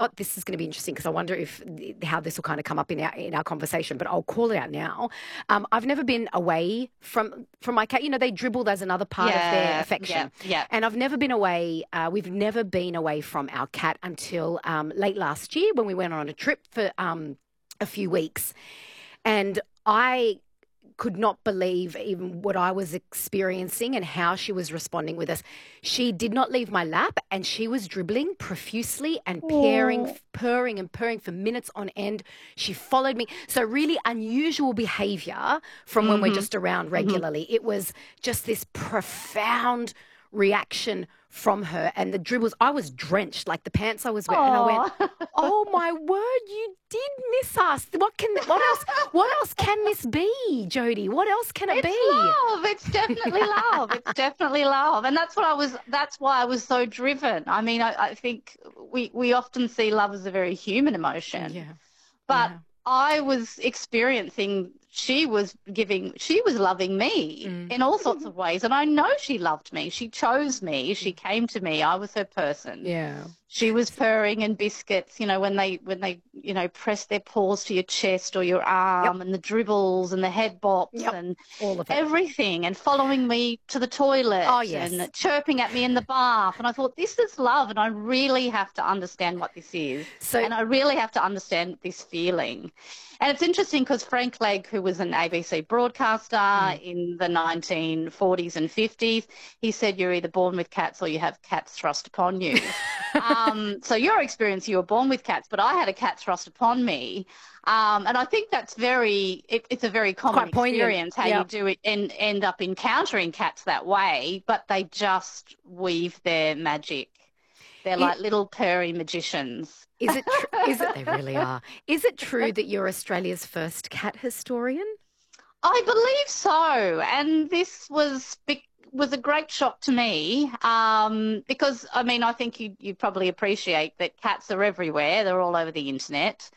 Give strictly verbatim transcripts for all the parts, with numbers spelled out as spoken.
what, this is going to be interesting because I wonder if how this will kind of come up in our in our conversation, but I'll call it out now. Um, I've never been away from from my cat. You know, they dribble. There's another part of their Yeah, affection. yeah, yeah. And I've never been away. Uh, we've never been away from our cat until um, late last year when we went on a trip for um, a few weeks, and I could not believe even what I was experiencing and how she was responding with us. She did not leave my lap and she was dribbling profusely and purring, Oh. purring and purring for minutes on end. She followed me. So really unusual behavior from when we're Mm-hmm. just around Mm-hmm. regularly. It was just this profound reaction from her and the dribbles. I was drenched like the pants I was wearing and I went, Oh. oh my word, you did miss us. What can what else what else can this be, Jody? What else can it It's be? love. It's definitely love. It's definitely love. And that's what I was, that's why I was so driven. I mean, I, I think we, we often see love as a very human emotion, Yeah. but Yeah. I was experiencing, she was giving, she was loving me Mm. in all sorts of ways. And I know she loved me. She chose me. She came to me. I was her person. Yeah. She was purring and biscuits, you know, when they, when they, you know, press their paws to your chest or your Yep. arm, and the dribbles and the head bops Yep. and All of it. everything, and following me to the toilet Oh yes. and chirping at me in the bath. And I thought, this is love, and I really have to understand what this is. So And I really have to understand this feeling. And it's interesting because Frank Legg, who was an A B C broadcaster mm. in the nineteen forties and fifties, he said, you're either born with cats or you have cats thrust upon you. um, so your experience, you were born with cats, but I had a cat thrust upon me. Um, and I think that's very, it, it's a very common Quite poignant. experience how Yep. you do it and end up encountering cats that way, but they just weave their magic. They're It, like little purry magicians. is it tr- is it they really are. Is it true that you're Australia's first cat historian? I believe so, and this was be- was a great shock to me um, because, I mean, I think you you probably appreciate that cats are everywhere. They're all over the internet.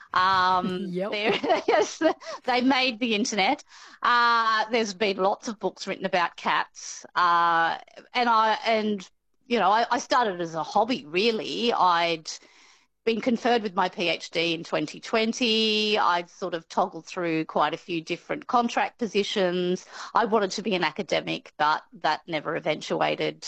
Um, Yep. they're- yes, they made the internet. Uh, there's been lots of books written about cats, uh, and I and you know I, I started as a hobby. Really, I'd been conferred with my PhD in twenty twenty. I'd sort of toggled through quite a few different contract positions. I wanted to be an academic, but that never eventuated.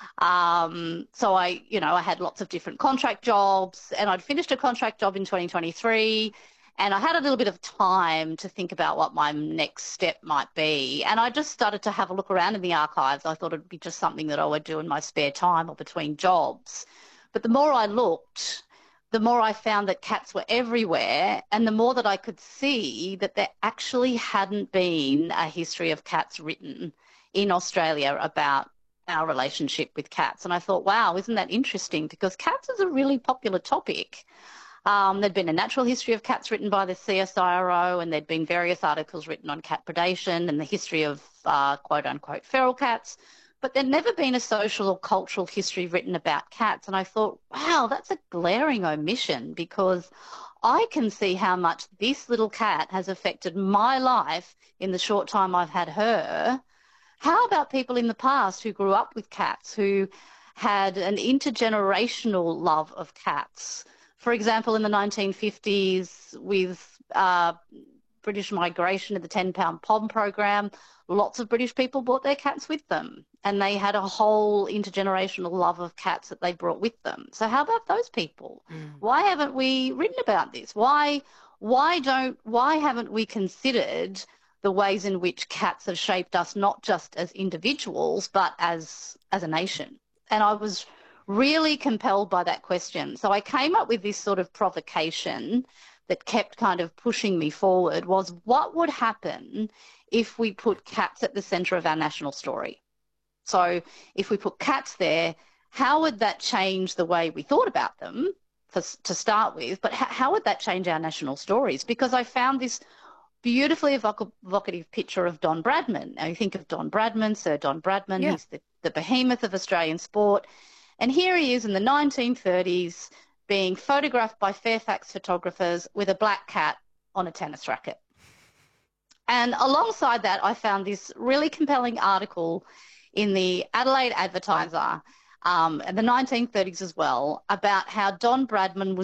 Um, so I, you know, I had lots of different contract jobs, and I'd finished a contract job in twenty twenty-three, and I had a little bit of time to think about what my next step might be. And I just started to have a look around in the archives. I thought it'd be just something that I would do in my spare time or between jobs. But the more I looked, the more I found that cats were everywhere, and the more that I could see that there actually hadn't been a history of cats written in Australia about our relationship with cats. And I thought, wow, isn't that interesting? Because cats is a really popular topic. Um, there'd been a natural history of cats written by the C S I R O, and there'd been various articles written on cat predation and the history of uh, quote-unquote feral cats. But there'd never been a social or cultural history written about cats. And I thought, wow, that's a glaring omission, because I can see how much this little cat has affected my life in the short time I've had her. How about people in the past who grew up with cats, who had an intergenerational love of cats? For example, in the nineteen fifties with uh, British migration and the ten pound P O M program, lots of British people brought their cats with them, and they had a whole intergenerational love of cats that they brought with them. So how about those people? Mm. Why haven't we written about this? Why, why don't, why haven't we considered the ways in which cats have shaped us, not just as individuals, but as, as a nation? And I was really compelled by that question. So I came up with this sort of provocation that kept kind of pushing me forward, was what would happen if we put cats at the centre of our national story? So if we put cats there, how would that change the way we thought about them, for, to start with, but how, how would that change our national stories? Because I found this beautifully evoc- evocative picture of Don Bradman. Now you think of Don Bradman, Sir Don Bradman, Yeah. he's the, the behemoth of Australian sport. And here he is in the nineteen thirties being photographed by Fairfax photographers with a black cat on a tennis racket. And alongside that, I found this really compelling article in the Adelaide Advertiser um, in the nineteen thirties as well, about how Don Bradman was